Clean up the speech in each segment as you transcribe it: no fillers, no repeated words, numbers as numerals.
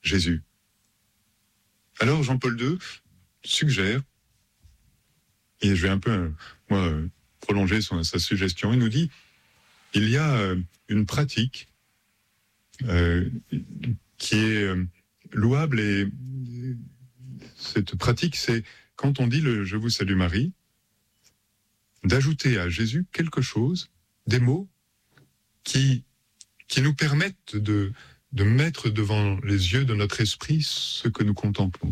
Jésus. Alors Jean-Paul II suggère, et je vais un peu prolonger sa suggestion, il nous dit, il y a une pratique qui est louable, et cette pratique, c'est quand on dit le « Je vous salue Marie », d'ajouter à Jésus quelque chose, des mots qui nous permettent de mettre devant les yeux de notre esprit ce que nous contemplons.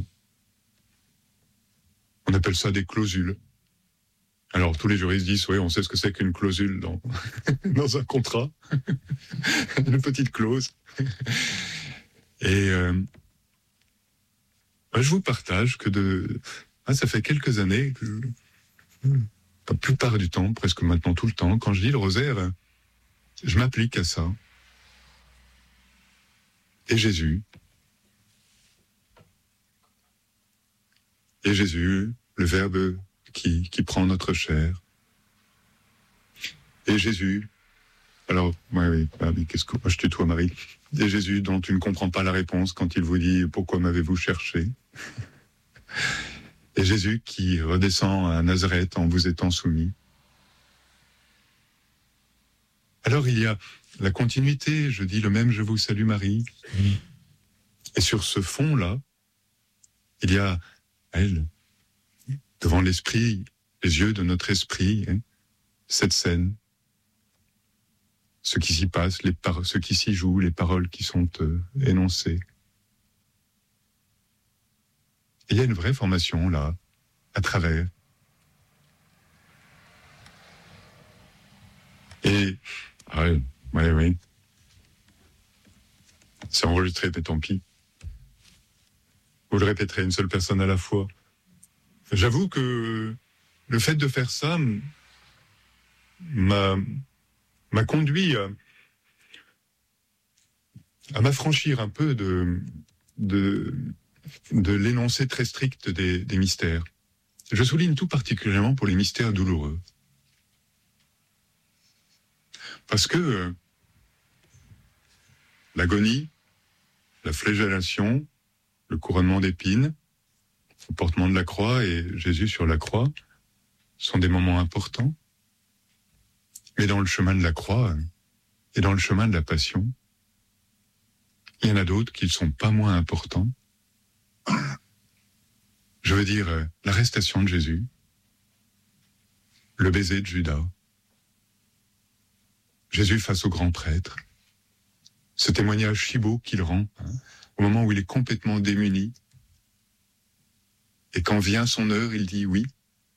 On appelle ça des clausules. Alors tous les juristes disent, oui, on sait ce que c'est qu'une clausule dans, dans un contrat, une petite clause. Et je vous partage que ça fait quelques années que la plupart du temps, presque maintenant tout le temps, quand je lis le rosaire, je m'applique à ça. Et Jésus, le Verbe qui prend notre chair. Et Jésus, alors, oui, qu'est-ce que moi je tutoie Marie. Et Jésus dont tu ne comprends pas la réponse quand il vous dit « Pourquoi m'avez-vous cherché ?» Et Jésus qui redescend à Nazareth en vous étant soumis. Alors il y a la continuité, je dis le même « Je vous salue Marie ». Et sur ce fond-là, il y a elle, devant l'esprit, les yeux de notre esprit, cette scène, ce qui s'y passe, ce qui s'y joue, les paroles qui sont énoncées. Et il y a une vraie formation là, à travers. Et, oui. C'est enregistré, mais tant pis. Vous le répéterez, une seule personne à la fois. J'avoue que le fait de faire ça m'a conduit à m'affranchir un peu de l'énoncé très strict des mystères. Je souligne tout particulièrement pour les mystères douloureux. Parce que l'agonie, la flagellation, le couronnement d'épines, le portement de la croix et Jésus sur la croix sont des moments importants. Mais dans le chemin de la croix et dans le chemin de la passion, il y en a d'autres qui ne sont pas moins importants. Je veux dire, l'arrestation de Jésus, le baiser de Judas, Jésus face au grand prêtre, ce témoignage si beau qu'il rend, au moment où il est complètement démuni, et quand vient son heure, il dit oui,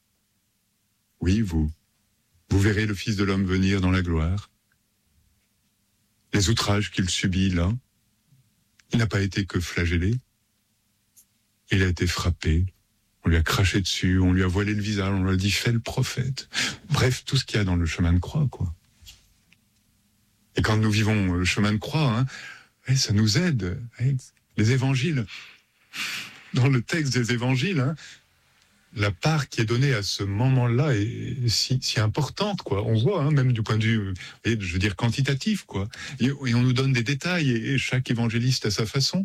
vous verrez le Fils de l'homme venir dans la gloire. Les outrages qu'il subit là, il n'a pas été que flagellé, il a été frappé, on lui a craché dessus, on lui a voilé le visage, on lui a dit fais le prophète. Bref, tout ce qu'il y a dans le chemin de croix, quoi. Et quand nous vivons le chemin de croix, ça nous aide. Les évangiles, dans le texte des évangiles, la part qui est donnée à ce moment-là est si importante, quoi. On voit, même du point de vue, je veux dire, quantitatif, quoi. Et on nous donne des détails, et chaque évangéliste à sa façon.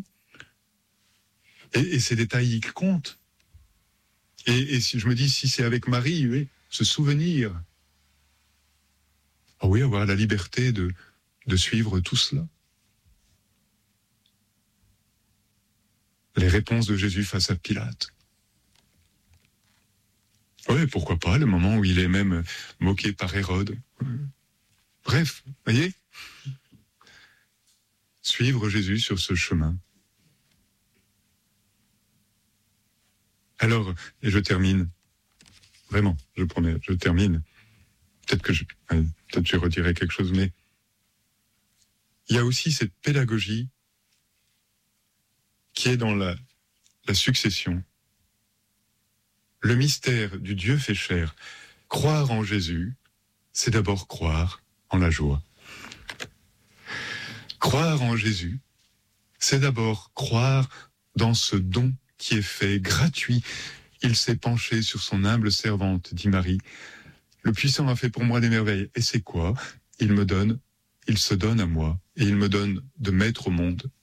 Et ces détails, ils comptent. Et si je me dis, si c'est avec Marie, ce souvenir. Ah oui, avoir la liberté de suivre tout cela. Les réponses de Jésus face à Pilate. Oui, pourquoi pas, le moment où il est même moqué par Hérode. Bref, voyez, suivre Jésus sur ce chemin. Alors, et je termine, vraiment, je promets, je termine. Peut-être que je redirai quelque chose, mais il y a aussi cette pédagogie qui est dans la succession. Le mystère du Dieu fait chair. Croire en Jésus, c'est d'abord croire en la joie. Croire en Jésus, c'est d'abord croire dans ce don qui est fait gratuit. Il s'est penché sur son humble servante, dit Marie. Le puissant a fait pour moi des merveilles. Et c'est quoi ? Il se donne à moi, et il me donne de mettre au monde